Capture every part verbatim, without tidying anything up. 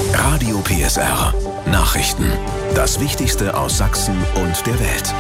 Radio P S R. Nachrichten. Das Wichtigste aus Sachsen und der Welt.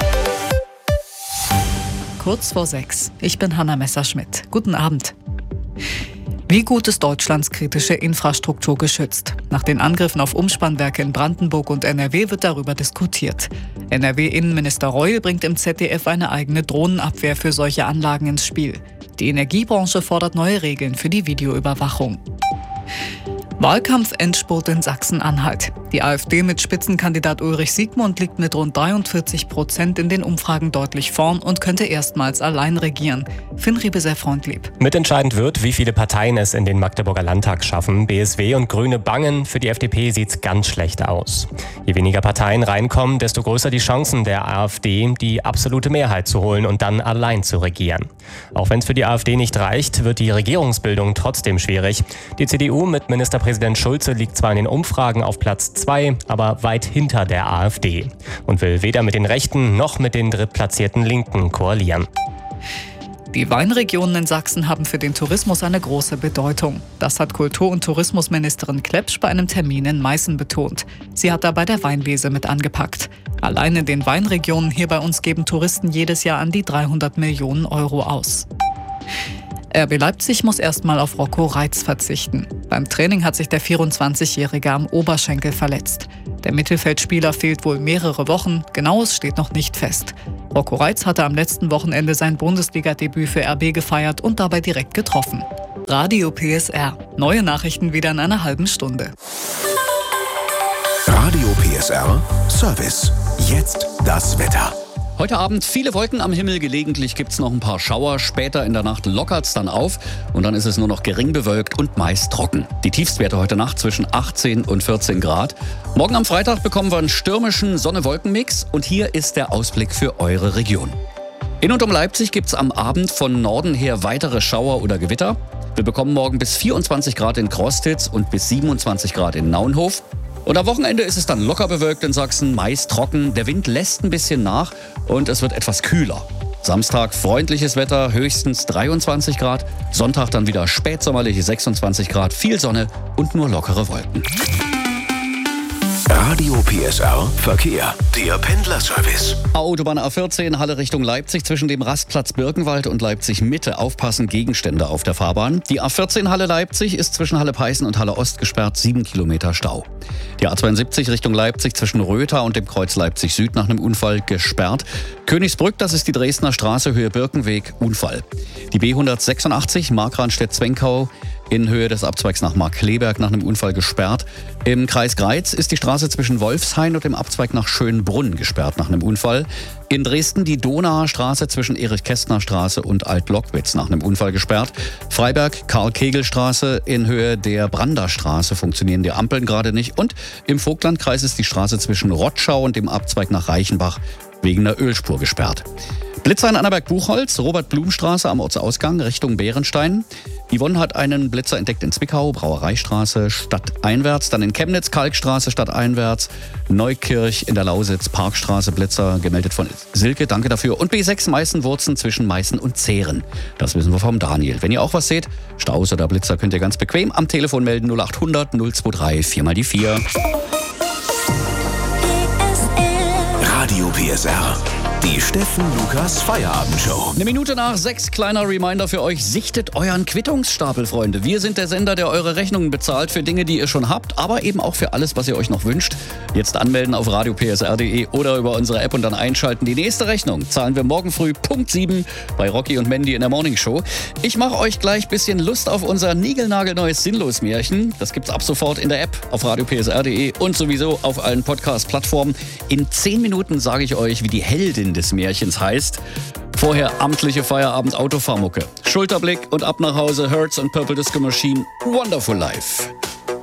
Kurz vor sechs. Ich bin Hanna Messerschmidt. Guten Abend. Wie gut ist Deutschlands kritische Infrastruktur geschützt? Nach den Angriffen auf Umspannwerke in Brandenburg und N R W wird darüber diskutiert. N R W-Innenminister Reul bringt im Z D F eine eigene Drohnenabwehr für solche Anlagen ins Spiel. Die Energiebranche fordert neue Regeln für die Videoüberwachung. Wahlkampf-Endspurt in Sachsen-Anhalt. Die AfD mit Spitzenkandidat Ulrich Siegmund liegt mit rund dreiundvierzig Prozent in den Umfragen deutlich vorn und könnte erstmals allein regieren. Finn Riebe sehr freundlieb. Mitentscheidend wird, wie viele Parteien es in den Magdeburger Landtag schaffen. B S W und Grüne bangen. Für die F D P sieht's ganz schlecht aus. Je weniger Parteien reinkommen, desto größer die Chancen der AfD, die absolute Mehrheit zu holen und dann allein zu regieren. Auch wenn es für die AfD nicht reicht, wird die Regierungsbildung trotzdem schwierig. Die C D U mit Ministerpräsident Präsident Schulze liegt zwar in den Umfragen auf Platz zwei, aber weit hinter der AfD und will weder mit den Rechten noch mit den drittplatzierten Linken koalieren. Die Weinregionen in Sachsen haben für den Tourismus eine große Bedeutung. Das hat Kultur- und Tourismusministerin Klepsch bei einem Termin in Meißen betont. Sie hat dabei der Weinlese mit angepackt. Allein in den Weinregionen hier bei uns geben Touristen jedes Jahr an die dreihundert Millionen Euro aus. R B Leipzig muss erstmal auf Rocco Reitz verzichten. Beim Training hat sich der vierundzwanzigjährige am Oberschenkel verletzt. Der Mittelfeldspieler fehlt wohl mehrere Wochen, genaues steht noch nicht fest. Rocco Reitz hatte am letzten Wochenende sein Bundesliga-Debüt für R B gefeiert und dabei direkt getroffen. Radio P S R. Neue Nachrichten wieder in einer halben Stunde. Radio P S R Service. Jetzt das Wetter. Heute Abend viele Wolken am Himmel, gelegentlich gibt es noch ein paar Schauer. Später in der Nacht lockert es dann auf und dann ist es nur noch gering bewölkt und meist trocken. Die Tiefstwerte heute Nacht zwischen achtzehn und vierzehn Grad. Morgen am Freitag bekommen wir einen stürmischen Sonne-Wolken-Mix und hier ist der Ausblick für eure Region. In und um Leipzig gibt es am Abend von Norden her weitere Schauer oder Gewitter. Wir bekommen morgen bis vierundzwanzig Grad in Krostitz und bis siebenundzwanzig Grad in Naunhof. Und am Wochenende ist es dann locker bewölkt in Sachsen, meist trocken. Der Wind lässt ein bisschen nach und es wird etwas kühler. Samstag freundliches Wetter, höchstens dreiundzwanzig Grad. Sonntag dann wieder spätsommerliche sechsundzwanzig Grad, viel Sonne und nur lockere Wolken. Radio P S R Verkehr. Der Pendlerservice. Autobahn A vierzehn, Halle Richtung Leipzig, zwischen dem Rastplatz Birkenwald und Leipzig Mitte. Aufpassen, Gegenstände auf der Fahrbahn. Die A vierzehn Halle Leipzig ist zwischen Halle Peißen und Halle Ost gesperrt, sieben Kilometer Stau. Die A zweiundsiebzig Richtung Leipzig zwischen Rötha und dem Kreuz Leipzig Süd nach einem Unfall gesperrt. Königsbrück, das ist die Dresdner Straße, Höhe Birkenweg, Unfall. Die B hundertsechsundachtzig Markranstädt-Zwenkau in Höhe des Abzweigs nach Markkleeberg nach einem Unfall gesperrt. Im Kreis Greiz ist die Straße zwischen Wolfshain und dem Abzweig nach Schönbrunn gesperrt nach einem Unfall. In Dresden die Donauer Straße zwischen Erich-Kästner-Straße und Alt-Lockwitz nach einem Unfall gesperrt. Freiberg, Karl-Kegel-Straße in Höhe der Branderstraße funktionieren die Ampeln gerade nicht. Und im Vogtlandkreis ist die Straße zwischen Rotschau und dem Abzweig nach Reichenbach wegen der Ölspur gesperrt. Blitzer in Annaberg-Buchholz, Robert-Blum-Straße am Ortsausgang Richtung Bärenstein. Yvonne hat einen Blitzer entdeckt in Zwickau, Brauereistraße stadteinwärts, dann in Chemnitz, Kalkstraße stadteinwärts, Neukirch in der Lausitz, Parkstraße, Blitzer, gemeldet von Silke, danke dafür. Und B sechs Meißen-Wurzen zwischen Meißen und Zehren. Das wissen wir vom Daniel. Wenn ihr auch was seht, Staus oder Blitzer, könnt ihr ganz bequem am Telefon melden null achthundert null zweiundzwanzig vier mal die vier. Radio P S R. Die Steffen Lukas Feierabendshow. Eine Minute nach sechs, kleiner Reminder für euch. Sichtet euren Quittungsstapel, Freunde. Wir sind der Sender, der eure Rechnungen bezahlt für Dinge, die ihr schon habt, aber eben auch für alles, was ihr euch noch wünscht. Jetzt anmelden auf radio p s r punkt d e oder über unsere App und dann einschalten. Die nächste Rechnung zahlen wir morgen früh Punkt sieben bei Rocky und Mandy in der Morning Show. Ich mache euch gleich ein bisschen Lust auf unser niegelnagelneues Sinnlos-Märchen. Das gibt's ab sofort in der App auf radio p s r punkt d e und sowieso auf allen Podcast-Plattformen. In zehn Minuten sage ich euch, wie die Heldin des Märchens heißt. Vorher amtliche Feierabend-Autofahrmucke. Schulterblick und ab nach Hause. Hertz und Purple Disco Machine. Wonderful Life.